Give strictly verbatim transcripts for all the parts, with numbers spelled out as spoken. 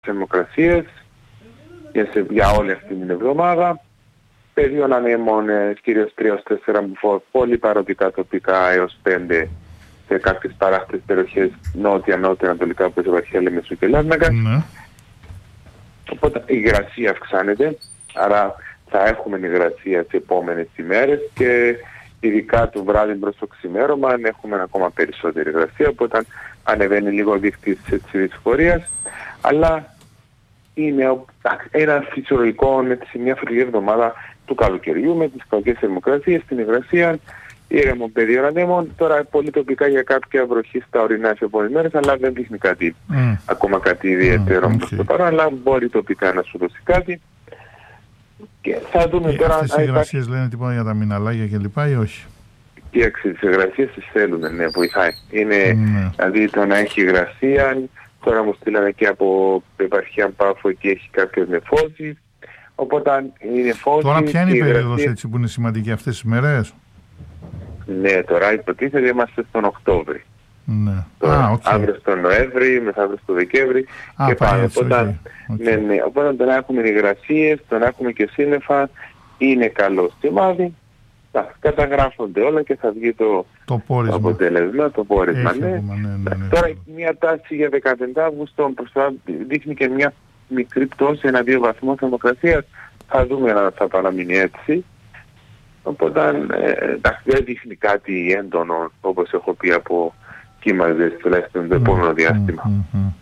θερμοκρασίες για, σε, για όλη αυτή την εβδομάδα. Πεδίο ανέμων κυρίως τρία έως τέσσερα μποφόρ, πολύ παροδικά τοπικά έως πέντε σε κάποιες παράκτες περιοχές νότια-νότια ανατολικά όπως η Βαρχέλη, Μεσού και Λάρνακα. Mm. Οπότε η υγρασία αυξάνεται, άρα θα έχουμε υγρασία τις επόμενες ημέρες και ειδικά το βράδυ προς το ξημέρωμα έχουμε ακόμα περισσότερη υγρασία, οπότε ανεβαίνει λίγο ο δείκτης της δυσφορίας, αλλά είναι ένα φυσιολογικό σε μια φρυγή εβδομάδα του καλοκαιριού με τις κακές θερμοκρασίες, την υγρασία, ήρεμο πεδίο ανέμων. Τώρα πολύ τοπικά για κάποια βροχή στα ορεινά σε επόμενες μέρες, αλλά δεν δείχνει κάτι, mm. ακόμα κάτι ιδιαίτερο mm, okay. προς το παρόν, αλλά μπορεί τοπικά να σου δώσει κάτι. Και θα δούμε ε, τώρα... Αυτές οι υγρασίες λένε τίποτα για τα μηναλάγια και λοιπά ή όχι? Και τις υγρασίες τις θέλουν, ναι, βοηθάει. Είναι, mm. δηλαδή το να έχει υγρασία, τώρα μου στείλανε και από επαρχία Πάφο εκεί έχει κάποιες νεφώσεις. Οπότε οι νεφώσεις... Τώρα ποια είναι η περίοδος έτσι που είναι σημαντική αυτές τις μέρες? Ναι, τώρα υποτίθεται είμαστε στον Οκτώβρη. Ναι. Τώρα, Α, okay. αύριο στον Νοέμβρη, μεθαύριο στον Δεκέμβρη Α, και πάνω. Έτσι, οπότε, okay. ναι, ναι, οπότε το να έχουμε υγρασίες, το να έχουμε και σύννεφα είναι καλό σημάδι. Καταγράφονται όλα και θα βγει το, το, το αποτέλεσμα, το πόρισμα. Ναι. Ναι, ναι, ναι, ναι. Τώρα μια τάση για δεκαπέντε Αυγούστου δείχνει και μια μικρή πτώση, ένα-δύο βαθμό θερμοκρασίας. Θα δούμε αν θα παραμείνει έτσι. Οπότε ε, δεν δείχνει κάτι έντονο, όπως έχω πει από κύμαζες τουλάχιστον το επόμενο διάστημα.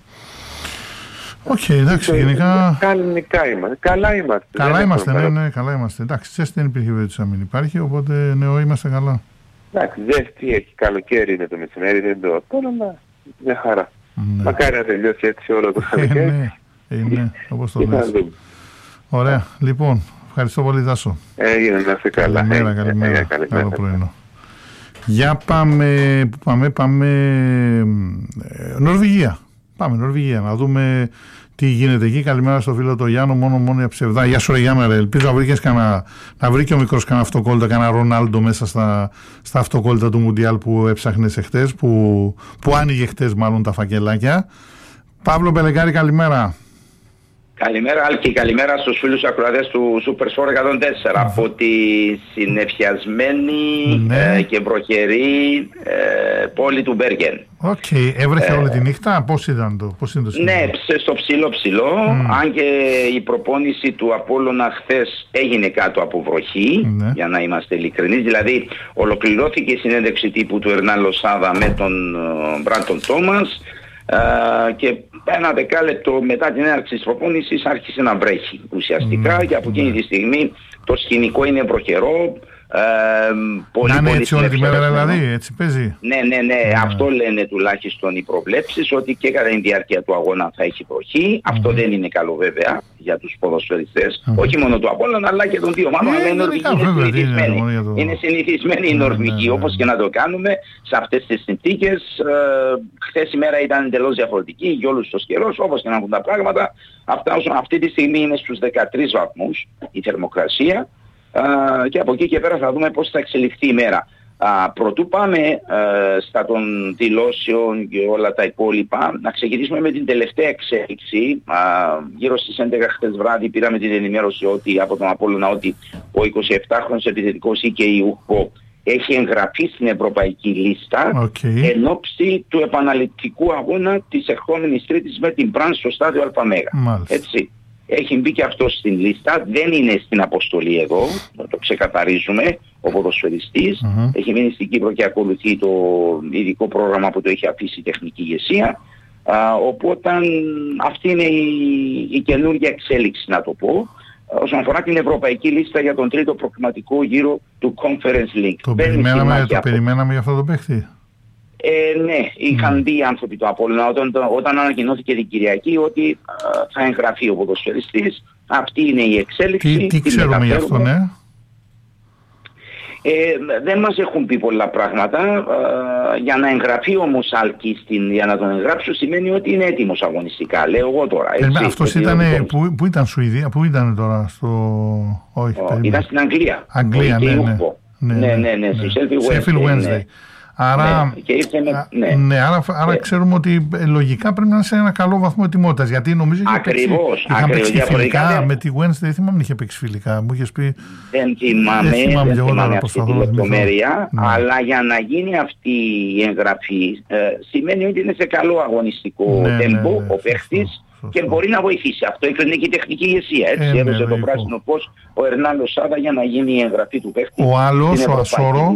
Οκ, okay, εντάξει, γενικά... Κανονικά είμαστε. Καλά είμαστε. Καλά είμαστε, ναι, ναι, καλά είμαστε. Εντάξει, ζέστη δεν υπήρχε περίπτωση να μην υπάρχει, οπότε ναι, είμαστε καλά. Εντάξει, ζέστη έχει, καλοκαίρι είναι το μεσημέρι, δεν το τώρα, αλλά μια χαρά. Ναι. Μακάρι να τελειώσει έτσι όλο το καλοκαίρι. Ναι, ναι, όπως το λες. Ωραία, λοιπόν, ευχαριστώ πολύ Τάσο. Έγινε, να είστε καλά. Καλημέρα, καλημέρα, καλό πρωινό. Για πάμε, που πάμε, πάμε Νορβηγία. Πάμε Νορβηγία να δούμε τι γίνεται εκεί. Καλημέρα στο φίλο το Γιάννο, μόνο μόνο για ψευδά. Γεια σου ρε Γιάννα ρε, ελπίζω να βρήκες κανένα, να βρει και ο μικρός κανένα αυτοκόλλητα, κανένα Ρονάλντο μέσα στα, στα αυτοκόλλητα του Μουντιάλ που έψαχνες εχθές, που, που άνοιγε χτες μάλλον τα φακελάκια. Παύλο Μπελεγκάρη, καλημέρα. Καλημέρα Άλκη, καλημέρα στους φίλους ακροατές του Super Sport εκατόν τέσσερα από τη συννεφιασμένη ναι. ε, και βροχερή ε, πόλη του Μπέργεν. Οκ, okay. Έβρεχε ε, όλη τη νύχτα, πώς ήταν το, πώς είναι το σημείο? Ναι, στο ψηλό ψηλό, mm. αν και η προπόνηση του Απόλλωνα χθες έγινε κάτω από βροχή, mm. για να είμαστε ειλικρινείς, δηλαδή ολοκληρώθηκε η συνέντευξη τύπου του Ερνάν Λοσάδα με τον Μπράντον Τόμας, Uh, και ένα δεκάλεπτο μετά την έναρξη της προπόνησης άρχισε να βρέχει ουσιαστικά mm, και από εκείνη τη στιγμή το σκηνικό είναι βροχερό. Uh, πολύ, να είναι πολύ έτσι όλη τη μέρα δηλαδή, έτσι παίζει. Ναι, ναι, ναι, mm. αυτό λένε τουλάχιστον οι προβλέψεις, ότι και κατά τη διάρκεια του αγώνα θα έχει βροχή. Mm. Αυτό δεν είναι καλό βέβαια για τους ποδοσφαιριστές, mm. όχι μόνο του Απόλλωνα αλλά και των δύο ομάδων, αλλά οι Νορβηγοί είναι συνηθισμένοι. Είναι, το... είναι συνηθισμένοι οι Νορβηγοί, mm, όπως mm. και να το κάνουμε σε αυτές τις συνθήκες. Uh, χθες η μέρα ήταν εντελώς διαφορετική για όλους τους καιρούς, όπως και να έχουν τα πράγματα. Αυτά, αυτή τη στιγμή είναι στους δεκατρείς βαθμούς η θερμοκρασία. Uh, και από εκεί και πέρα θα δούμε πώς θα εξελιχθεί η μέρα. Uh, πρωτού πάμε uh, στα των δηλώσεων και όλα τα υπόλοιπα, να ξεκινήσουμε με την τελευταία εξέλιξη. Uh, γύρω στις έντεκα χθες βράδυ πήραμε την ενημέρωση ότι, από τον Απόλλωνα, ότι ο εικοσιεπτάχρονος επιθετικός Ίκεϊ Ουκπο έχει εγγραφεί στην ευρωπαϊκή λίστα okay. εν ώψη του επαναληπτικού αγώνα της ερχόμενης Τρίτης με την Μπραντ στο στάδιο Αλφαμέγα. Έτσι. Έχει μπει και αυτό στην λίστα, δεν είναι στην αποστολή εδώ, να το ξεκαθαρίζουμε, ο ποδοσφαιριστής. Uh-huh. Έχει μείνει στην Κύπρο και ακολουθεί το ειδικό πρόγραμμα που το έχει αφήσει η τεχνική ηγεσία. Α, οπότε αυτή είναι η, η καινούργια εξέλιξη, να το πω, όσον αφορά την ευρωπαϊκή λίστα για τον τρίτο προκριματικό γύρο του Conference League. Το περιμέναμε, το περιμέναμε για αυτό το παίχτη. Ε, ναι, είχαν δει οι άνθρωποι του Απόλλωνα όταν, όταν ανακοινώθηκε την Κυριακή ότι α, θα εγγραφεί ο ποδοσφαιριστής. Αυτή είναι η εξέλιξη. Τι, τι ξέρουμε γι' αυτό, ναι. Ε, δεν μας έχουν πει πολλά πράγματα. Α, για να εγγραφεί όμως Άλκη, για να τον εγγράψω, σημαίνει ότι είναι έτοιμος αγωνιστικά. Λέω εγώ τώρα. Έτσι, ε, αυτός ήταν, που, που ήταν Σουηδία, που ήταν τώρα στο... Όχι, ο, ήταν στην Αγγλία. Αγγλία, ναι, ναι. Ναι, ναι, ναι, ναι, στη Sheffield Wednesday. Άρα, ναι, και ήρθε με, ναι. Ναι, άρα, άρα ναι. ξέρουμε ότι ε, λογικά πρέπει να είναι σε ένα καλό βαθμό ετοιμότητας. Γιατί νομίζω ότι ακριβώς, είχαν παίξει και φιλικά δεν... με τη Wednesday, δεν θυμάμαι αν είχε παίξει φιλικά. Μου είχες πει. Δεν θυμάμαι, δεν θυμάμαι, δεν θυμάμαι αυτή τη λεπτομέρεια, ναι. Αλλά για να γίνει αυτή η εγγραφή ε, σημαίνει ότι είναι σε καλό αγωνιστικό ναι, τέμπο ναι, ναι, ο παίχτης και μπορεί να βοηθήσει. Αυτό έκανε και η τεχνική ηγεσία. Έτσι ε, έδωσε ναι, το ναι, πράσινο φως ο Ερνάν Λοσάδα για να γίνει η εγγραφή του παίχτη. Ο άλλος, ο Ασόρο,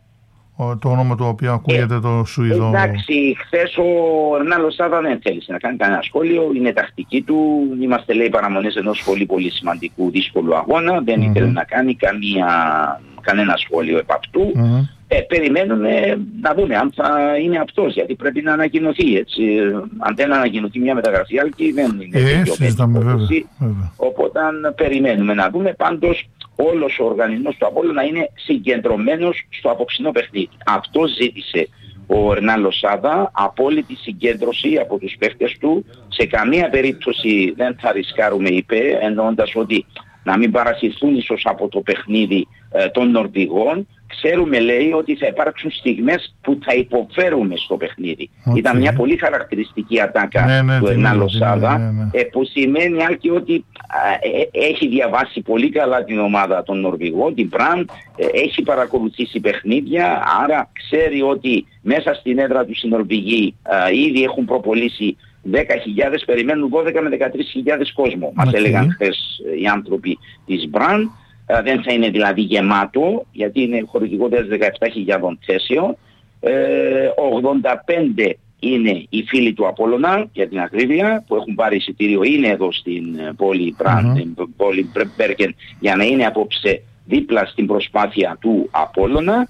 το όνομα του οποίου ακούγεται ε, το Σουηδό. Εντάξει, χθες ο Ερνάν Λοσάδα δεν θέλησε να κάνει κανένα σχόλιο. Είναι τακτική του. Είμαστε, λέει, παραμονές ενός πολύ πολύ σημαντικού δύσκολου αγώνα. Δεν mm-hmm. ήθελε να κάνει καμία, κανένα σχόλιο επ' αυτού. Mm-hmm. Ε, περιμένουμε να δούμε αν θα είναι αυτός, γιατί πρέπει να ανακοινωθεί, έτσι. Αν δεν ανακοινωθεί μια μεταγραφή άλλη, δεν είναι ε, συζητάμε, βέβαια, βέβαια. Οπότε περιμένουμε να δούμε. Πάντως όλος ο οργανισμός του Απόλλωνα είναι συγκεντρωμένος στο απόψινό παιχνίδι. Αυτό ζήτησε ο Ερνάν Λοσάδα, απόλυτη συγκέντρωση από τους παίχτες του. Σε καμία περίπτωση δεν θα ρισκάρουμε, είπε, εννοώντας ότι να μην παρασυρθούν ίσως από το παιχνίδι ε, των Νορβηγών. Ξέρουμε, λέει, ότι θα υπάρξουν στιγμές που θα υποφέρουμε στο παιχνίδι. Okay. Ήταν μια πολύ χαρακτηριστική ατάκα ναι, ναι, του Ερνάν Λοσάδα, ναι, ναι. ε, που σημαίνει άλκη ότι ε, ε, έχει διαβάσει πολύ καλά την ομάδα των Νορβηγών, την Μπραν, ε, έχει παρακολουθήσει παιχνίδια, άρα ξέρει ότι μέσα στην έδρα του οι Νορβηγοί ε, ήδη έχουν προπολίσει δέκα χιλιάδες, περιμένουν δώδεκα με δεκατρείς χιλιάδες κόσμο. Okay. Μας έλεγαν χθες οι άνθρωποι της Μπραν. Uh, δεν θα είναι δηλαδή γεμάτο, γιατί είναι χωρητικότητας δεκαεπτά χιλιάδων θέσεων. Ε, ογδόντα πέντε είναι οι φίλοι του Απόλλωνα, για την ακρίβεια, που έχουν πάρει εισιτήριο, είναι εδώ στην πόλη Μπραν, mm-hmm. την πόλη Μπέργκεν, για να είναι απόψε δίπλα στην προσπάθεια του Απόλλωνα.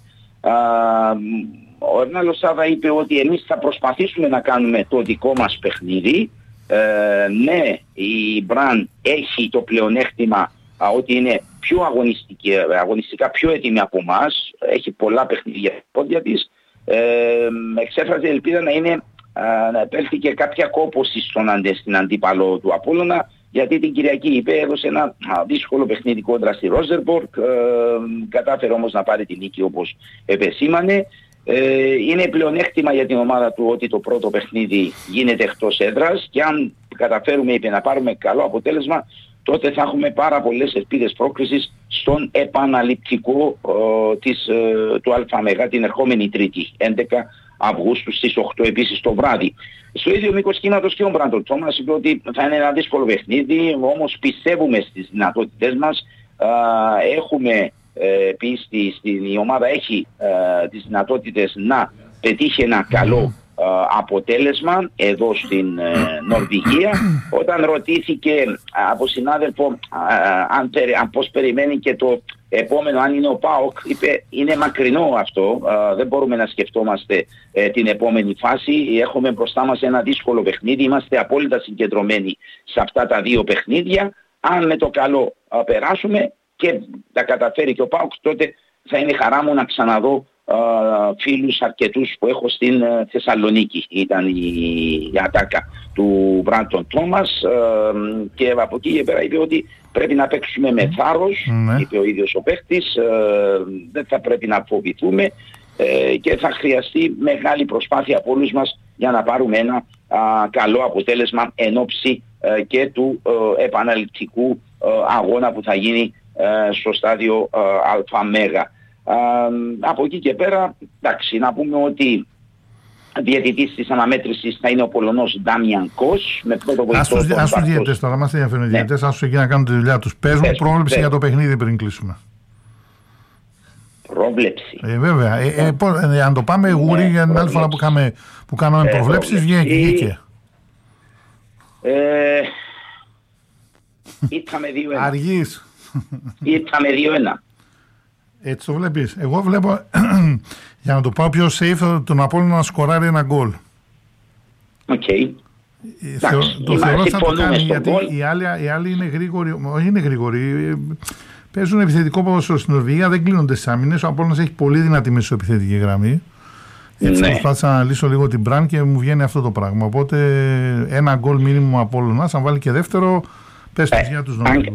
Uh, ο Ερνάν Λοσάδα είπε ότι εμείς θα προσπαθήσουμε να κάνουμε το δικό μας παιχνίδι. Ε, ναι, η Μπραν έχει το πλεονέκτημα ότι είναι πιο αγωνιστική, αγωνιστικά πιο έτοιμη από εμάς, έχει πολλά παιχνίδια στα πόδια της. Ε, εξέφραζε ελπίδα να είναι, να επέλθει και κάποια κόπωση στον αντε, στην αντίπαλο του Απόλλωνα, γιατί την Κυριακή, είπε, έδωσε ένα δύσκολο παιχνίδι κόντρα στη Ρόζερμπορκ, ε, κατάφερε όμως να πάρει την νίκη όπως επεσήμανε. Ε, είναι πλεονέκτημα για την ομάδα του ότι το πρώτο παιχνίδι γίνεται εκτός έδρας και αν καταφέρουμε, είπε, να πάρουμε καλό αποτέλεσμα, τότε θα έχουμε πάρα πολλές ελπίδες πρόκρισης στον επαναληπτικό ε, της, ε, του ΑΜΕΓΑ την ερχόμενη Τρίτη, έντεκα Αυγούστου στις οκτώ επίσης το βράδυ. Στο ίδιο μήκος κύματος και ο Μπράντον Τόμας είπε ότι θα είναι ένα δύσκολο παιχνίδι, όμως πιστεύουμε στις δυνατότητες μας, ε, έχουμε ε, πίστη, στην, η ομάδα έχει ε, τις δυνατότητες να πετύχει ένα καλό αποτέλεσμα εδώ στην ε, Νορβηγία. Όταν ρωτήθηκε από συνάδελφο αν, αν πώς περιμένει και το επόμενο, αν είναι ο ΠΑΟΚ, είπε είναι μακρινό αυτό, α, δεν μπορούμε να σκεφτόμαστε ε, την επόμενη φάση, έχουμε μπροστά μας ένα δύσκολο παιχνίδι, είμαστε απόλυτα συγκεντρωμένοι σε αυτά τα δύο παιχνίδια. Αν με το καλό α, περάσουμε και τα καταφέρει και ο ΠΑΟΚ, τότε θα είναι χαρά μου να ξαναδώ Uh, φίλους αρκετούς που έχω στην uh, Θεσσαλονίκη. Ήταν η, η ατάκα του Μπράντον Τόμας uh, και από εκεί και πέρα είπε ότι πρέπει να παίξουμε με θάρρος, mm-hmm. είπε ο ίδιος ο παίχτης, uh, δεν θα πρέπει να φοβηθούμε uh, και θα χρειαστεί μεγάλη προσπάθεια από όλους μας για να πάρουμε ένα uh, καλό αποτέλεσμα εν ώψη uh, και του uh, επαναληπτικού uh, αγώνα που θα γίνει uh, στο στάδιο uh, ΑΜΕΓΑ. Uh, από εκεί και πέρα, εντάξει, να πούμε ότι διαιτητής της αναμέτρησης θα είναι ο Πολωνός Ντάμιαν Κος, με πρώτο βοηθό. Ας τους διαιτητές τώρα, μας ενδιαφέρουν οι διαιτητές, ας τους εκεί να κάνουν τη δουλειά τους. Παίζουν πες, πρόβλεψη πες. Για το παιχνίδι πριν κλείσουμε. Πρόβλεψη. Ε, βέβαια. Ε, ε, πώς, ε, αν το πάμε ναι, γούρι, για την άλλη φορά που, κάμε, που κάναμε ε, προβλέψεις, βγαίνει και βγήκε. Ήρθαμε δύο ένα. Αργείς. Ήρθαμε δύο ένα. Έτσι το βλέπεις. Εγώ βλέπω, για να το πάω πιο safe, τον Απόλλωνα να σκοράρει ένα γκολ. Οκ. Okay. Θεω, το θεωρώ θα το κάνει, γιατί οι άλλοι, οι άλλοι είναι γρήγοροι, όχι είναι γρήγοροι, παίζουν επιθετικό ποδόσφαιρο στην Νορβηγία, δεν κλείνονται στις άμυνες, ο Απόλλωνας έχει πολύ δυνατή μεσοεπιθετική γραμμή. Έτσι ναι. Προσπάθησα να αναλύσω λίγο την Μπραν και μου βγαίνει αυτό το πράγμα. Οπότε ένα γκολ μήνυμο Απόλλωνας, αν βάλει και δεύτερο, πες τους ε, για τους Νορβηγούς.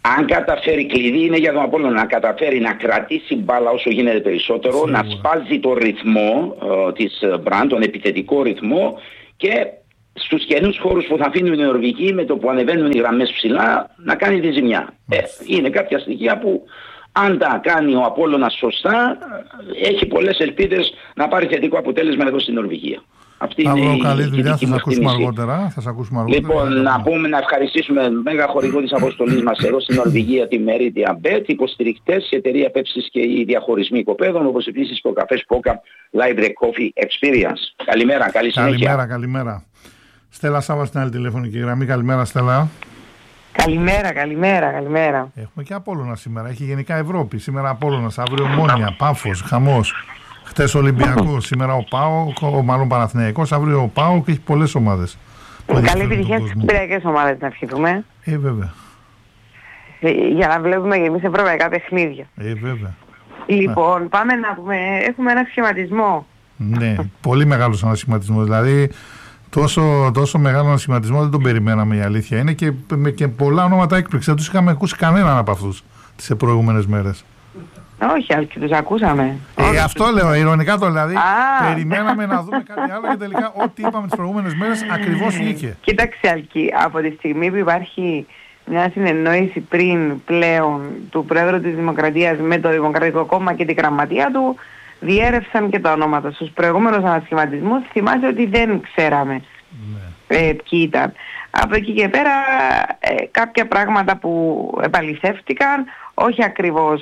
Αν καταφέρει, κλειδί είναι για τον Απόλλωνα να καταφέρει να κρατήσει μπάλα όσο γίνεται περισσότερο, Σίγουρα. να σπάζει το ρυθμό ε, της Μπραντ, τον επιθετικό ρυθμό, και στους καινούς χώρους που θα αφήνουν οι Νορβηγοί, με το που ανεβαίνουν οι γραμμές ψηλά, να κάνει τη ζημιά. Ε, είναι κάποια στοιχεία που αν τα κάνει ο Απόλλωνας σωστά, έχει πολλές ελπίδες να πάρει θετικό αποτέλεσμα εδώ στην Νορβηγία. Αυτή Αύριο, είναι καλή η δουλειά, θα σας ακούσουμε εκτίμηση. αργότερα. Θα σας ακούσουμε αργότερα. Λοιπόν, να πούμε, να ευχαριστήσουμε μέγα χορηγό της αποστολής μας εδώ στην Νορβηγία, τη Meridian Bet, υποστηρικτές, η εταιρεία Πέψης και οι διαχωρισμοί οικοπαίδων, όπως επίσης το καφέ Σπόκα Live Coffee Experience. Καλημέρα, καλή συνέχεια. Καλημέρα, καλημέρα. Στέλλα Σάβα στην άλλη τηλεφωνική γραμμή. Καλημέρα, Στέλλα. Καλημέρα, καλημέρα, καλημέρα. Έχουμε και Απόλλωνα σήμερα. Έχει γενικά Ευρώπη. Σήμερα Απόλλωνας, αύριο Ομόνια, Πάφος, χαμός. Χτες Ολυμπιακός, σήμερα ο ΠΑΟΚ, ο μάλλον Παναθηναϊκός, αύριο ο ΠΑΟΚ και έχει πολλές ομάδες. Καλή επιτυχία στις κυπριακές ομάδες να ευχηθούμε. Ε, βέβαια. Ε, για να βλέπουμε και εμείς ευρωπαϊκά παιχνίδια. Ε, βέβαια. Λοιπόν, ναι. Πάμε να πούμε, έχουμε ένα σχηματισμό. Ναι, πολύ μεγάλος ανασχηματισμός. Δηλαδή, τόσο, τόσο μεγάλο ανασχηματισμό δεν τον περιμέναμε, η αλήθεια είναι, και με και πολλά ονόματα έκπληξη. Δεν τους είχαμε ακούσει κανέναν από αυτούς τις προηγούμενες μέρες. Όχι, Άλκη, τους ακούσαμε. Ε, αυτό λέω, ειρωνικά το δηλαδή. Α. Περιμέναμε να δούμε κάτι άλλο και τελικά ό,τι είπαμε τις προηγούμενες μέρες ακριβώς βγήκε. Κοίταξε, Άλκη, από τη στιγμή που υπάρχει μια συνεννόηση πριν πλέον του Πρόεδρου της Δημοκρατίας με το Δημοκρατικό Κόμμα και την γραμματεία του, διέρευσαν και τα ονόματα. Στους προηγούμενους ανασχηματισμούς θυμάσαι ότι δεν ξέραμε ναι. ε, ποιοι ήταν. Από εκεί και πέρα ε, κάποια πράγματα που επαληθεύτηκαν, όχι ακριβώς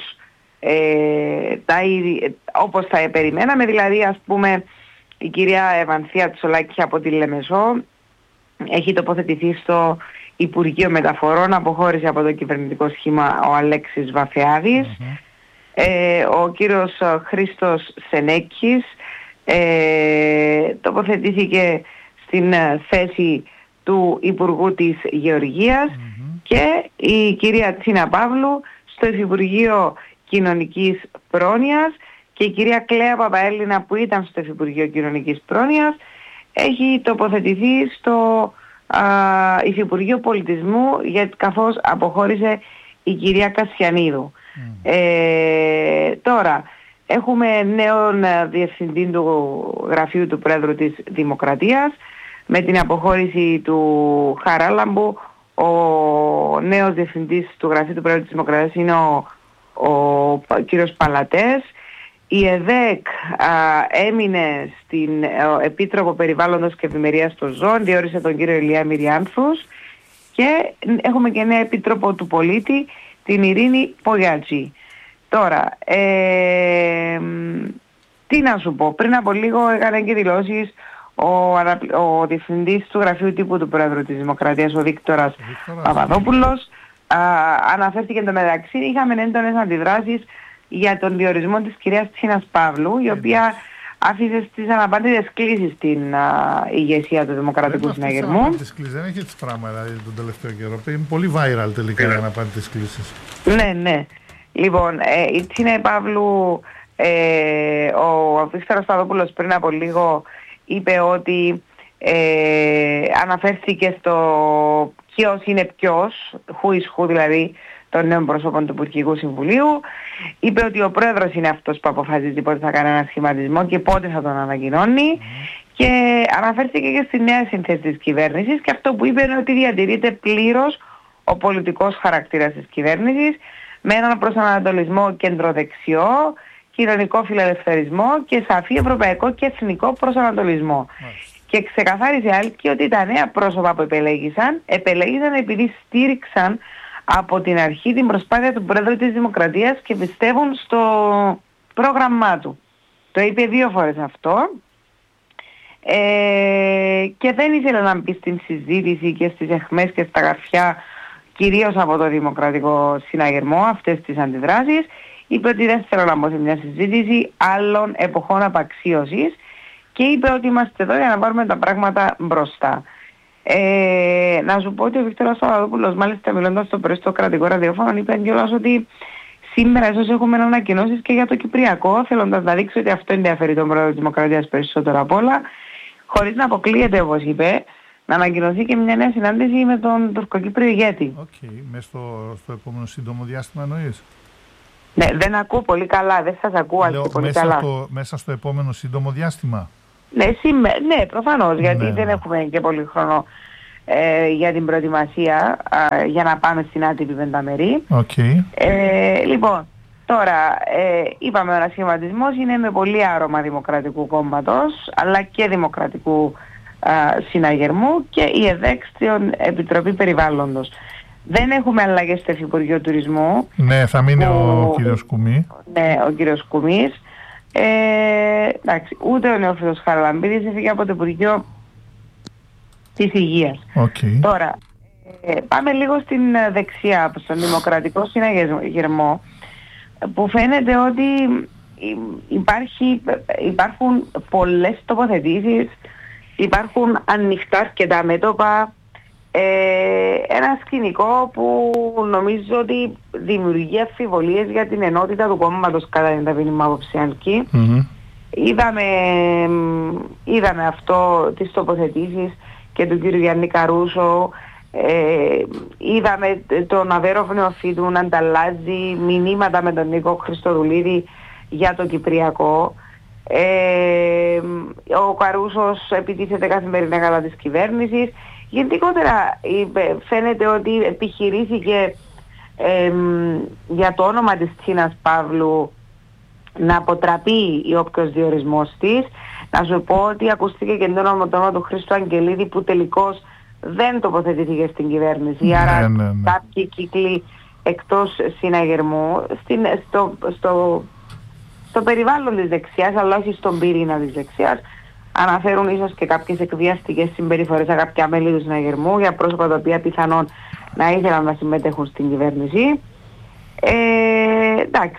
Ε, τα, όπως θα περιμέναμε, δηλαδή ας πούμε η κυρία Ευανθία Τσολάκη από τη Λεμεσό έχει τοποθετηθεί στο Υπουργείο Μεταφορών, αποχώρησε από το κυβερνητικό σχήμα ο Αλέξης Βαφεάδης. Mm-hmm. ε, ο κύριος Χρήστος Σενέκης ε, τοποθετήθηκε στην θέση του Υπουργού της Γεωργίας. Mm-hmm. Και η κυρία Τσίνα Παύλου στο Υφυπουργείο Κοινωνικής Πρόνοιας, και η κυρία Κλέα Παπαέλληνα που ήταν στο Υφυπουργείο Κοινωνικής Πρόνοιας έχει τοποθετηθεί στο α, Υφυπουργείο Πολιτισμού, γιατί καθώς αποχώρησε η κυρία Κασιανίδου. Mm. Ε, τώρα έχουμε νέον διευθυντή του γραφείου του Πρόεδρου της Δημοκρατίας με την αποχώρηση του Χαράλαμπου. Ο νέος διευθυντής του γραφείου του Πρόεδρου της Δημοκρατίας είναι ο ο κύριος Παλατές. Η ΕΔΕΚ α, έμεινε στην ο, Επίτροπο Περιβάλλοντος και Ευημερίας των Ζώων, διόρισε τον κύριο Ηλία Μυριάνθους, και έχουμε και νέα Επίτροπο του Πολίτη, την Ειρήνη Πογιάτζη. Τώρα, ε, τι να σου πω, πριν από λίγο έκανε και δηλώσεις ο, ο διευθυντής του Γραφείου Τύπου του Πρόεδρου της Δημοκρατίας, ο Βίκτορας Παπαδόπουλος. Α, αναφέρθηκε εντωμεταξύ, είχαμε έντονες αντιδράσεις για τον διορισμό της κυρίας Τσίνας Παύλου, η οποία άφησε στις αναπάντητες κλήσεις στην α, ηγεσία του Δημοκρατικού Συναγερμού. Δεν έχει έτσι πράγματα δηλαδή, τον τελευταίο καιρό. Είναι πολύ viral τελικά οι αναπάντητες κλήσεις. Ναι, ναι. Λοιπόν, ε, η Τσίνα Παύλου, ε, ο Βίκτορας Παπαδόπουλος πριν από λίγο είπε ότι ε, αναφέρθηκε στο ποιος είναι ποιος, who is who δηλαδή, των νέων προσώπων του Υπουργικού Συμβουλίου. Είπε ότι ο πρόεδρος είναι αυτός που αποφασίζει πότε θα κάνει ένα σχηματισμό και πότε θα τον ανακοινώνει. Mm. Και αναφέρθηκε και στη νέα σύνθεση της κυβέρνησης, και αυτό που είπε είναι ότι διατηρείται πλήρως ο πολιτικός χαρακτήρας της κυβέρνησης με έναν προσανατολισμό κεντροδεξιό, κοινωνικό φιλελευθερισμό και σαφή ευρωπαϊκό και εθνικό προσανατολισμό. Mm. Και ξεκαθάρισε άλλη ότι τα νέα πρόσωπα που επελέγησαν, επελέγησαν επειδή στήριξαν από την αρχή την προσπάθεια του Πρόεδρου της Δημοκρατίας και πιστεύουν στο πρόγραμμά του. Το είπε δύο φορές αυτό ε, και δεν ήθελε να μπει στην συζήτηση και στις αιχμές και στα γραφιά, κυρίως από το Δημοκρατικό Συναγερμό, αυτές τις αντιδράσεις. Είπε ότι δεν θέλω να μπω σε μια συζήτηση άλλων εποχών απαξίωσης, και είπε ότι είμαστε εδώ για να πάρουμε τα πράγματα μπροστά. Ε, να σου πω ότι ο Βίκτορας Παπαδόπουλος, μάλιστα μιλώντας στο πρωί στο κρατικό ραδιόφωνο, είπε κιόλας ότι σήμερα ίσως έχουμε ανακοινώσεις και για το Κυπριακό, θέλοντας να δείξει ότι αυτό ενδιαφέρει τον Πρόεδρο της Δημοκρατίας περισσότερο απ' όλα, χωρίς να αποκλείεται, όπως είπε, να ανακοινωθεί και μια νέα συνάντηση με τον Τουρκοκύπριο ηγέτη. Οκ, okay. Μέσα στο, στο επόμενο σύντομο διάστημα εννοείς? Ναι, δεν ακούω πολύ καλά, δεν σας ακούω. Λέω, πολύ μέσα, καλά. Στο, μέσα στο επόμενο σύντομο διάστημα. Ναι, σήμε, ναι προφανώς, γιατί ναι, δεν ναι. έχουμε και πολύ χρόνο ε, για την προετοιμασία ε, για να πάμε στην άτυπη πενταμερή. Okay. Ε, λοιπόν, τώρα ε, είπαμε ο ανασχηματισμός είναι με πολύ άρωμα Δημοκρατικού Κόμματος αλλά και Δημοκρατικού ε, Συναγερμού και η ΕΔΕΚ στην Επιτροπή Περιβάλλοντος. Δεν έχουμε αλλαγές στο Υφυπουργείο Τουρισμού. Ναι, θα μείνει που, ο κύριος Κουμή. Ναι, ο κύριος Κουμής. Ε, εντάξει, ούτε ο Νεόφυτος Χαραλαμπίδης έφυγε από το Υπουργείο της Υγείας. Okay. Τώρα, ε, πάμε λίγο στην δεξιά, στον Δημοκρατικό Συναγερμό, που φαίνεται ότι υπάρχει, υπάρχουν πολλές τοποθετήσεις, υπάρχουν ανοιχτά αρκετά μέτωπα, ε, ένα σκηνικό που νομίζω ότι δημιουργεί αμφιβολίες για την ενότητα του κόμματος κατά την ταπεινή μου άποψη. Mm-hmm. Είδαμε, είδαμε αυτό, τις τοποθετήσεις και του κύριου Γιάννη Καρούσο, ε, είδαμε τον Αβέροφ Νεοφύτου να ανταλλάζει μηνύματα με τον Νίκο Χριστοδουλίδη για το Κυπριακό. Ε, ο Καρούσος επιτίθεται καθημερινά κατά της κυβέρνησης. Γενικότερα φαίνεται ότι επιχειρήθηκε ε, για το όνομα της Τίνας Παύλου να αποτραπεί ο όποιος διορισμός της. Να σου πω ότι ακούστηκε και το όνομα του Χρήστου Αγγελίδη που τελικώς δεν τοποθετήθηκε στην κυβέρνηση. Ναι, άρα ναι, ναι. κάποιοι κύκλοι εκτός συναγερμού στην, στο, στο, στο περιβάλλον της δεξιάς αλλά όχι στον πυρήνα της δεξιάς αναφέρουν ίσως και κάποιες εκβιαστικές συμπεριφορές σε κάποια μέλη του συναγερμού για πρόσωπα τα οποία πιθανόν να ήθελαν να συμμετέχουν στην κυβέρνηση. Ε, εντάξει.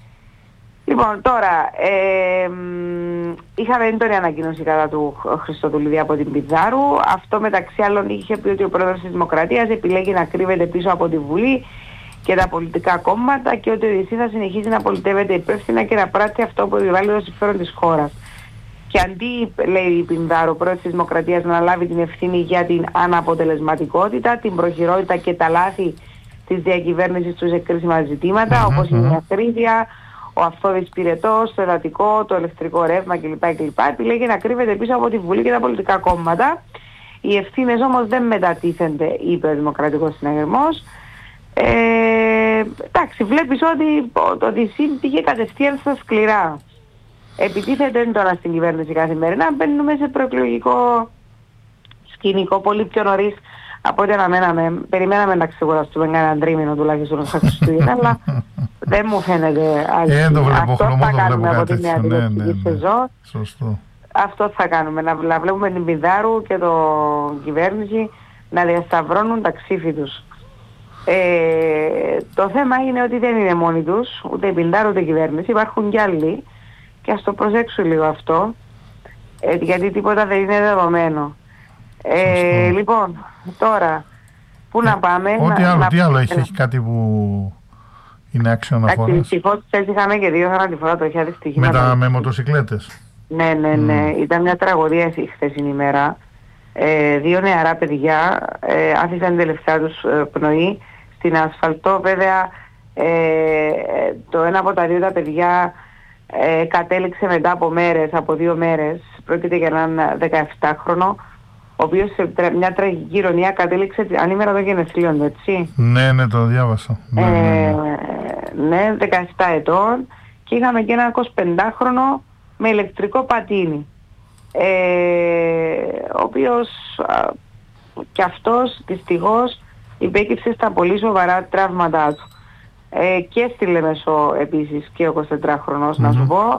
Λοιπόν, τώρα, ε, είχαμε έντονη ανακοίνωση κατά του Χριστοδουλίδη από την Πιτζάρου. Αυτό μεταξύ άλλων είχε πει ότι ο πρόεδρος της Δημοκρατίας επιλέγει να κρύβεται πίσω από τη Βουλή και τα πολιτικά κόμματα και ότι ο ΔΣ θα συνεχίζει να πολιτεύεται υπεύθυνα και να πράττει αυτό που επιβάλλει το συμφέρον της χώρας. Και αντί, λέει η Πινδάρου, ο πρόεδρος της Δημοκρατίας να λάβει την ευθύνη για την αναποτελεσματικότητα, την προχειρότητα και τα λάθη της διακυβέρνησης του σε κρίσιμα ζητήματα, mm-hmm. όπως είναι η ακρίβεια, ο αυθόρης πυρετός, το εδατικό, το ηλεκτρικό ρεύμα κλπ. κλπ. Επιλέγει να κρύβεται πίσω από τη Βουλή και τα πολιτικά κόμματα. Οι ευθύνες όμως δεν μετατίθενται, είπε ο Δημοκρατικός Συναγερμός. Ε, εντάξει, βλέπεις ότι το ΔΣ πήγε κατευθείαν στα σκληρά. Επιτίθεται έντονα στην κυβέρνηση καθημερινά. Μπαίνουμε σε προεκλογικό σκηνικό πολύ πιο νωρίς από ό,τι αναμέναμε. Περιμέναμε να ξεκουραστούμε έναν τρίμηνο τουλάχιστον στα Χριστούγεννα, αλλά δεν μου φαίνεται άλλη. Ε, το βλέπω, αυτό χρωμό, θα το κάνουμε βλέπω από τη νέα τηλεοπτική ναι, ναι, ναι. σεζόν. Σωστό. Αυτό θα κάνουμε, να, να βλέπουμε την Πινδάρου και το κυβέρνηση να διασταυρώνουν τα ξύφη τους. Ε, το θέμα είναι ότι δεν είναι μόνοι τους, ούτε η Πινδάρου ούτε η κυβέρνηση, υπάρχουν κι άλλοι και ας το προσέξουν λίγο αυτό, ε, γιατί τίποτα δεν είναι δεδομένο. Ε, λοιπόν, τώρα, πού ε, να πάμε... Ό,τι να, άλλο, να, τι άλλο έχει, να, έχει κάτι που είναι άξιο αναφοράς. Δυστυχώς χθες είχαμε και δύο θανατηφόρα τροχαία δυστυχήματα. Με, τα, με μοτοσυκλέτες. Ναι, ναι, ναι. Mm. Ήταν μια τραγωδία χθεσινή ημέρα. Ε, δύο νεαρά παιδιά ε, άφησαν τελευταία τους ε, πνοή στην ασφαλτό. Βέβαια, ε, το ένα από τα δύο τα παιδιά ε, κατέληξε μετά από μέρες, από δύο μέρες. Πρόκειται για έναν δεκαεπτάχρονο, ο οποίος σε μια τραγική ηρωνία κατέληξε ανήμερα των γενεθλίων του, έτσι. Ναι, ναι, το διάβασα. Ε, ναι, ναι, ναι. ναι, δεκαεπτά ετών και είχαμε και έναν εικοσιπεντάχρονο με ηλεκτρικό πατίνι, ε, ο οποίος α, και αυτός δυστυχώς υπέκυψε στα πολύ σοβαρά τραύματά του. Ε, και στη Λεμεσό επίσης και ο εικοσιτετράχρονος, mm-hmm. να σου πω.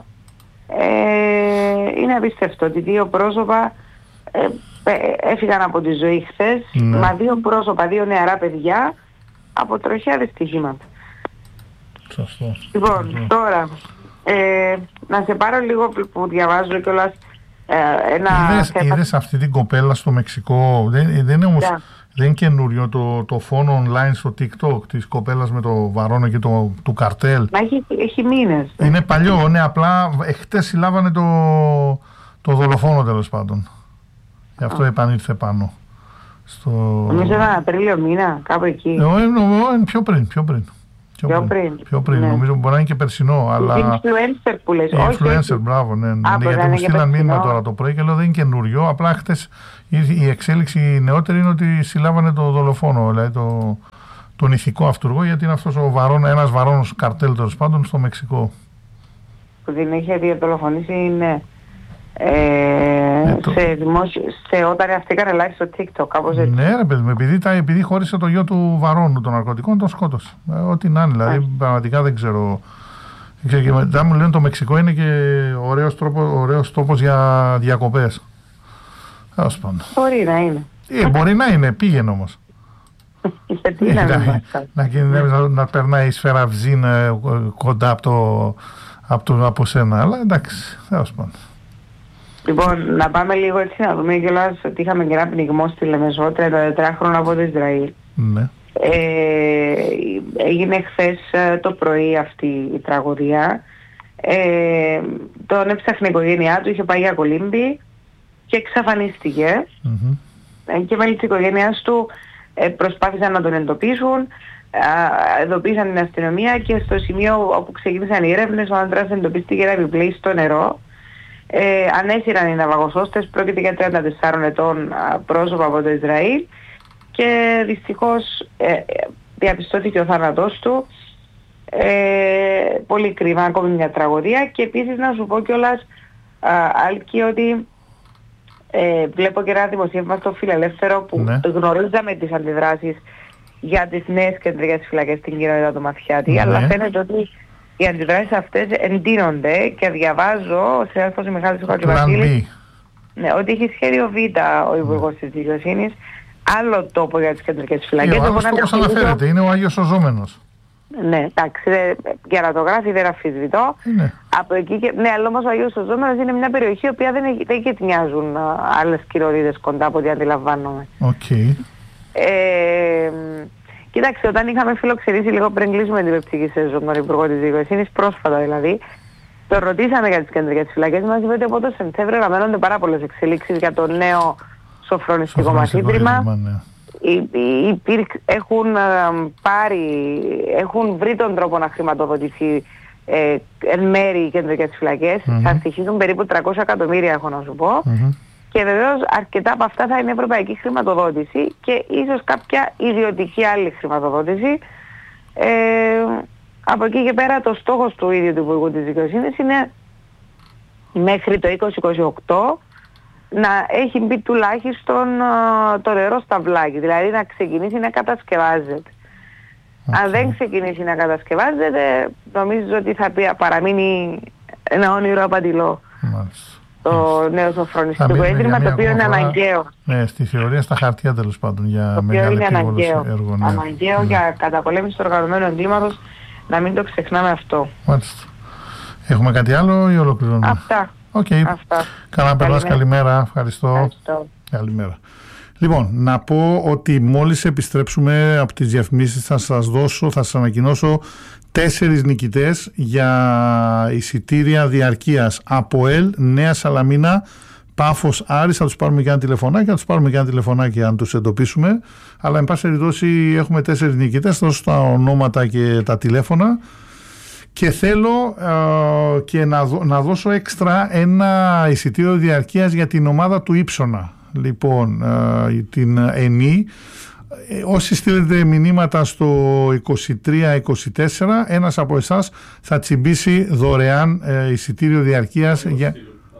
Ε, είναι απίστευτο ότι δύο πρόσωπα ε, έφυγαν από τη ζωή χθες, mm-hmm. μα δύο πρόσωπα, δύο νεαρά παιδιά από τροχαία δυστυχήματα. Σωστό. Λοιπόν, mm-hmm. τώρα ε, να σε πάρω λίγο που διαβάζω κιόλας ε, ένα είδες, θέμα. Είδες αυτή την κοπέλα στο Μεξικό, δεν, δεν είναι όμως... Yeah. Δεν είναι καινούριο το, το φόνο online στο TikTok της κοπέλας με το βαρόνο και το, του καρτέλ. Μα έχει, έχει μήνες. Είναι παλιό, ναι, απλά εχθές συλλάβανε το, το δολοφόνο τέλος πάντων. Γι' αυτό oh. επανήλθε πάνω. Στο... Νομίζω ήταν Απρίλιο μήνα, κάπου εκεί. Εγώ εννοώ πιο πριν, πιο πριν. Πιο, πιο πριν, πριν. Πιο πριν. Ναι. Νομίζω μπορεί να είναι και περσινό. Αλλά... Influencer που λες. Influencer, όχι, μπράβο, ναι. ναι. Α, γιατί μου στείλαν μήνυμα τώρα το πρωί και λέω δεν είναι καινούριο. Απλά χτες η εξέλιξη νεότερη είναι ότι συλλάβανε το δολοφόνο, δηλαδή το, τον ηθικό αυτούργο, γιατί είναι αυτός ο βαρών, ένας βαρώνος καρτέλ τέλος πάντων στο Μεξικό. Που την είχε διαδολοφονήσει, ναι. Ε, ε, το... σε, δημόσιο, σε όταν αυτή έκανε live στο TikTok, κάπως έτσι. Ναι, ρε παιδί μου, επειδή, τα, επειδή χώρισε το γιο του βαρώνου των ναρκωτικών, τον σκότωσε. Ε, ό,τι να είναι, δηλαδή Ά. πραγματικά δεν ξέρω. Και μετά μου λένε το Μεξικό είναι και ωραίος, τρόπο, ωραίος τόπος για διακοπές. Τέλος πάντων. Μπορεί να είναι. Ε, μπορεί να είναι, πήγαινε όμως. Γιατί να μην να, να, να, να περνάει η σφαίρα βζίν κοντά από, το, από, το, από σένα, αλλά εντάξει, τέλος πάντων. Λοιπόν, να πάμε λίγο έτσι να δούμε κιόλας ότι είχαμε και ένα πνιγμό στη Λεμεσό, τριάντα τέσσερα χρόνια από το Ισραήλ. Ναι. Ε, έγινε χθες το πρωί αυτή η τραγωδία. Ε, τον έψαχνε η οικογένειά του, είχε πάει για κολύμπη και εξαφανίστηκε. Mm-hmm. Ε, και μέλη της οικογένειας του ε, προσπάθησαν να τον εντοπίσουν, ε, εντοπίσαν την αστυνομία και στο σημείο όπου ξεκίνησαν οι έρευνες ο άντρας εντοπίστηκε να επιπλέει στο νερό. Ε, ανέσυραν οι ναυαγοσώστες, πρόκειται για τριάντα τέσσερα ετών πρόσωπο από το Ισραήλ και δυστυχώς ε, διαπιστώθηκε ο θάνατός του. Ε, πολύ κρίμα, ακόμη μια τραγωδία. Και επίσης να σου πω κιόλας, Άλκη, ότι ε, βλέπω και ένα δημοσίευμα στο Φιλελεύθερο που ναι. γνωρίζαμε τις αντιδράσεις για τις νέες κεντρικές φυλακές στην κοινότητα του Μαθιάτη, ναι. αλλά φαίνεται ότι οι αντιδράσεις αυτές εντείνονται και διαβάζω σε ένας Μιχάλης Χατζηβασίλης ναι, ότι έχει σχέδιο Β ο Υπουργός mm. της Δικαιοσύνης, άλλο τόπο για τις κεντρικές φυλακές. Ο άλλος τόπος αναφέρεται, είναι ο Άγιος ο Ζώμενος. Ναι, εντάξει, για να το γράφει δεν αφισβητώ. Ναι. Από εκεί και, ναι, αλλά όμως ο Άγιος ο Ζώμενος είναι μια περιοχή η οποία δεν, δεν γετνιάζουν άλλες κυρωρίδες κοντά από ό,τι αντιλαμβάνομαι. Okay. Ε, Κοίταξε, όταν είχαμε φιλοξενήσει λίγο πριν κλείσουμε την πεπτική σεζόν τον Υπουργό της Δικαιοσύνης, πρόσφατα δηλαδή, το ρωτήσαμε για τις κεντρικές φυλακές, μας είπε ότι από το Σεπτέμβριο αναμένονται πάρα πολλές εξελίξεις για το νέο σοφρονιστικό μαθήτρημα. Ναι. Έχουν πάρει, έχουν βρει τον τρόπο να χρηματοδοτηθεί ε, εν μέρη οι κεντρικές φυλακές. Mm-hmm. Θα στοιχίζουν περίπου τριακόσια εκατομμύρια, έχω να σου πω. Mm-hmm. Και βεβαίως αρκετά από αυτά θα είναι ευρωπαϊκή χρηματοδότηση και ίσως κάποια ιδιωτική άλλη χρηματοδότηση. Ε, από εκεί και πέρα το στόχος του ίδιου του Υπουργού της Δικαιοσύνης είναι μέχρι το είκοσι είκοσι οκτώ να έχει μπει τουλάχιστον uh, το νερό στα βλάκια, δηλαδή να ξεκινήσει να κατασκευάζεται. Okay. Αν δεν ξεκινήσει να κατασκευάζεται, νομίζω ότι θα παραμείνει ένα όνειρο απαντηλό. Μάλιστα. Το νέο σοφρονιστικό ίδρυμα, το οποίο είναι αναγκαίο. Ναι, στη θεωρία, στα χαρτιά τέλος πάντων, για μεγάλη επίβολος έργο. Ναι. Αναγκαίο ναι. για καταπολέμηση του οργανωμένου εγκλήματος, να μην το ξεχνάμε αυτό. Μάλιστα. Έχουμε κάτι άλλο ή ολοκληρώνουμε? Αυτά. Okay. Αυτά. Καλά να περνάς, καλημέρα. Ευχαριστώ. Ευχαριστώ. Καλημέρα. Λοιπόν, να πω ότι μόλις επιστρέψουμε από τις διαφημίσεις θα σας δώσω, θα σας ανακοινώσω τέσσερις νικητές για εισιτήρια διαρκείας από ΕΛ, Νέα Σαλαμίνα, Πάφος, Άρης. Θα τους πάρουμε και ένα τηλεφωνάκι, θα τους πάρουμε και ένα τηλεφωνάκι αν τους εντοπίσουμε. Αλλά εν πάση περιπτώσει έχουμε τέσσερις νικητές, θα δώσω τα ονόματα και τα τηλέφωνα. Και θέλω ε, και να, δω, να δώσω έξτρα ένα εισιτήριο διαρκείας για την ομάδα του Ήψονα. Λοιπόν, ε, την ΕΝΗ. Ε, όσοι στείλετε μηνύματα στο είκοσι τρία είκοσι τέσσερα, ένας από εσάς θα τσιμπήσει δωρεάν ε, εισιτήριο διαρκείας για...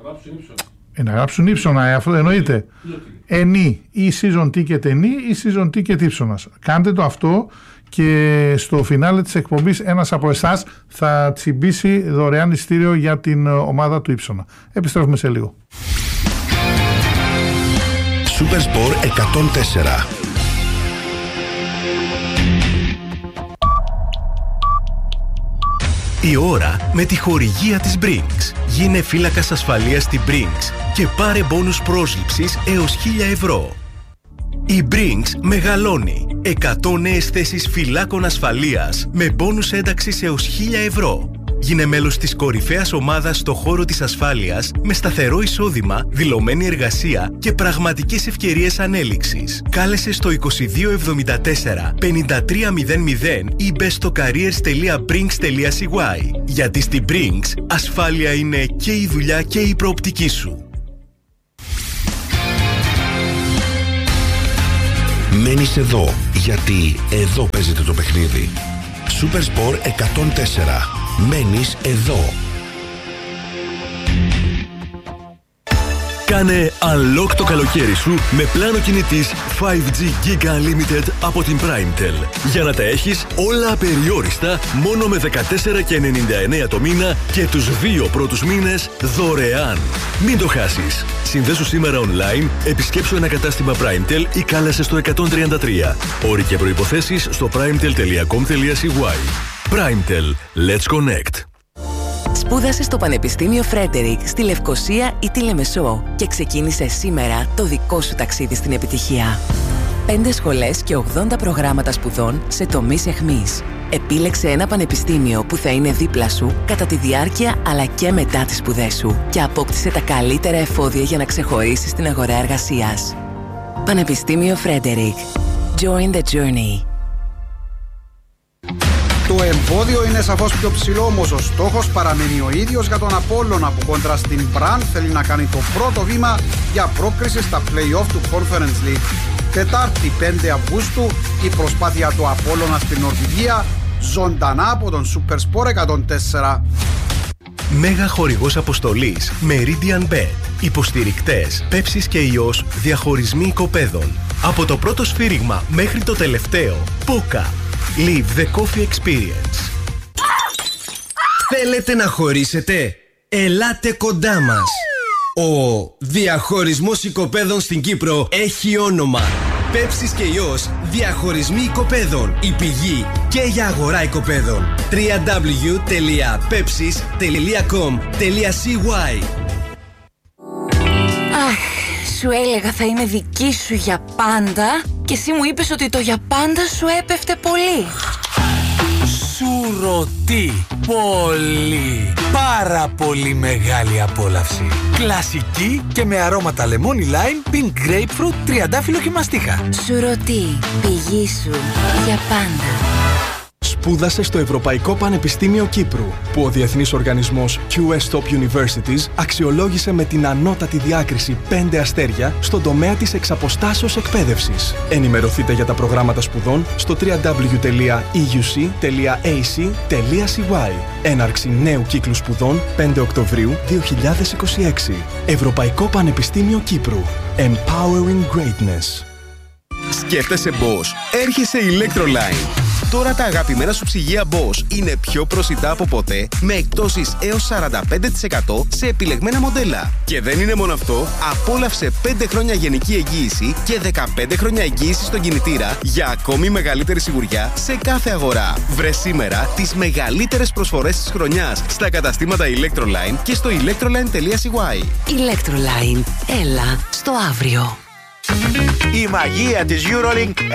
Ε, να γράψουν Ήψονα, ε, αυτό εννοείται. ΕΝΗ ή season ticket ΕΝΗ ή season ticket Ήψονας. Κάντε το αυτό και στο φινάλε της εκπομπής ένας από εσάς θα τσιμπήσει δωρεάν εισιτήριο για την ομάδα του Ήψονα. Επιστρέφουμε σε λίγο. Supersport εκατόν τέσσερα. Η ώρα με τη χορηγία της Brinks. Γίνε φύλακας ασφαλείας στην Brinks και πάρε μπόνους πρόσληψης έως χίλια ευρώ. Η Brinks μεγαλώνει. εκατό νέες θέσεις φυλάκων ασφαλείας με μπόνους ένταξης έως χίλια ευρώ. Γίνε μέλος της κορυφαίας ομάδας στο χώρο της ασφάλειας με σταθερό εισόδημα, δηλωμένη εργασία και πραγματικές ευκαιρίες ανέλυξης. Κάλεσε στο είκοσι δύο εβδομήντα τέσσερα πενήντα τρία μηδέν μηδέν ή μπες στο careers τελεία brinks τελεία c y. Γιατί στη Brinks ασφάλεια είναι και η δουλειά και η προοπτική σου. Μένεις εδώ, γιατί εδώ παίζεται το παιχνίδι. Supersport εκατόν τέσσερα. Μένεις εδώ. Κάνε unlock το καλοκαίρι σου με πλάνο κινητής φάιβ τζι Giga Unlimited από την PrimeTel. Για να τα έχεις όλα απεριόριστα μόνο με δεκατέσσερα και ενενήντα εννέα το μήνα και τους δύο πρώτους μήνες δωρεάν. Μην το χάσεις. Συνδέσου σήμερα online, επισκέψου ένα κατάστημα PrimeTel ή κάλεσε στο εκατόν τριάντα τρία. Όροι και προϋποθέσεις στο primetel τελεία com τελεία c y. PrimeTel. Let's connect. Σπούδασε στο Πανεπιστήμιο Φρέντερικ στη Λευκοσία ή τη Λεμεσό και ξεκίνησε σήμερα το δικό σου ταξίδι στην επιτυχία. Πέντε σχολές και ογδόντα προγράμματα σπουδών σε τομείς εχμής. Επίλεξε ένα πανεπιστήμιο που θα είναι δίπλα σου κατά τη διάρκεια αλλά και μετά τις σπουδές σου και απόκτησε τα καλύτερα εφόδια για να ξεχωρίσεις στην αγορά εργασίας. Πανεπιστήμιο Φρέντερικ. Join the journey. Το εμπόδιο είναι σαφώς πιο ψηλό, όμως ο στόχος παραμένει ο ίδιος για τον Απόλλωνα που κόντρα στην Μπραν θέλει να κάνει το πρώτο βήμα για πρόκριση στα play-off του Conference League. Τετάρτη πέντε Αυγούστου η προσπάθεια του Απόλλωνα στην Νορβηγία, ζωντανά από τον Supersport εκατόν τέσσερα. Μέγα χορηγός αποστολής Meridian Bet. Υποστηρικτές Πέψης και Ιός, διαχωρισμοί οικοπαίδων. Από το πρώτο σφύριγμα μέχρι το τελευταίο. Πόκα. Live the coffee experience. Θέλετε να χωρίσετε? Ελάτε κοντά μας. Ο διαχωρισμός οικοπαίδων στην Κύπρο έχει όνομα. Πέψης και Ιός, διαχωρισμοί οικοπαίδων. Η πηγή και για αγορά οικοπαίδων. double-u double-u double-u τελεία pepsis τελεία com τελεία c y. Αχ, σου έλεγα θα είμαι δική σου για πάντα και εσύ μου είπες ότι το για πάντα σου έπεφτε πολύ. Σουρωτή, πολύ, πάρα πολύ μεγάλη απόλαυση. Κλασική και με αρώματα λεμόνι lime, pink grapefruit, τριαντάφυλλο και μαστίχα. Σουρωτή, πηγή σου για πάντα. Σπούδασε στο Ευρωπαϊκό Πανεπιστήμιο Κύπρου, που ο διεθνής οργανισμός κιου ες Top Universities αξιολόγησε με την ανώτατη διάκριση πέντε αστέρια στον τομέα της εξαποστάσεως εκπαίδευσης. Ενημερωθείτε για τα προγράμματα σπουδών στο double-u double-u double-u τελεία e u c τελεία a c τελεία c y. Έναρξη νέου κύκλου σπουδών πέντε Οκτωβρίου δύο χιλιάδες είκοσι έξι. Ευρωπαϊκό Πανεπιστήμιο Κύπρου. Empowering Greatness. Σκέφτεσαι Bosch? Έρχεσαι Electroline. Τώρα τα αγαπημένα σου ψυγεία Bosch είναι πιο προσιτά από ποτέ, με εκπτώσεις έως σαράντα πέντε τοις εκατό σε επιλεγμένα μοντέλα. Και δεν είναι μόνο αυτό, απόλαυσε πέντε χρόνια γενική εγγύηση και δεκαπέντε χρόνια εγγύηση στον κινητήρα για ακόμη μεγαλύτερη σιγουριά σε κάθε αγορά. Βρε σήμερα τις μεγαλύτερες προσφορές της χρονιάς στα καταστήματα Electroline και στο electroline τελεία c y. Electroline. Έλα στο αύριο. Η μαγεία της EuroLink